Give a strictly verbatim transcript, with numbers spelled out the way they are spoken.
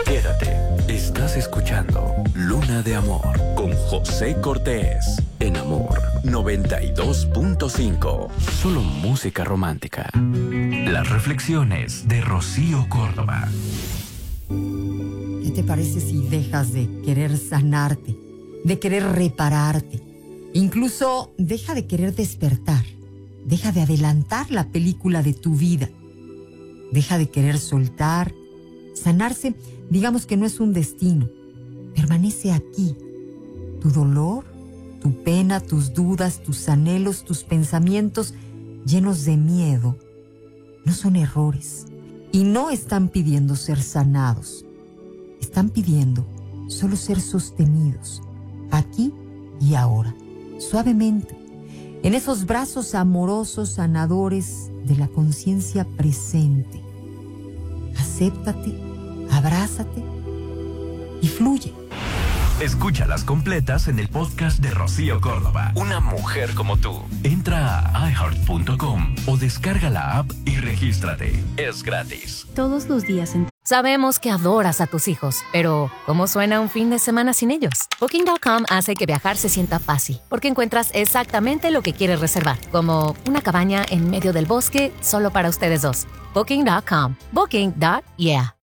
Quédate. Estás escuchando Luna de Amor con José Cortés en Amor noventa y dos punto cinco. Solo música romántica. Las reflexiones de Rocío Córdoba. ¿Qué te parece si dejas de querer sanarte, de querer repararte? Incluso deja de querer despertar. Deja de adelantar la película de tu vida. Deja de querer soltar. Sanarse, digamos que no es un destino. Permanece aquí. Tu dolor, tu pena, tus dudas, tus anhelos, tus pensamientos llenos de miedo no son errores y no están pidiendo ser sanados. Están pidiendo solo ser sostenidos, aquí y ahora, suavemente, en esos brazos amorosos sanadores de la conciencia presente. Acéptate, abrázate y fluye. Escúchalas completas en el podcast de Rocío Córdoba. Una mujer como tú. Entra a i heart punto com o descarga la app y regístrate. Es gratis. Todos los días en... Sabemos que adoras a tus hijos, pero ¿cómo suena un fin de semana sin ellos? Booking punto com hace que viajar se sienta fácil, porque encuentras exactamente lo que quieres reservar, como una cabaña en medio del bosque solo para ustedes dos. Booking punto com. Booking. Yeah.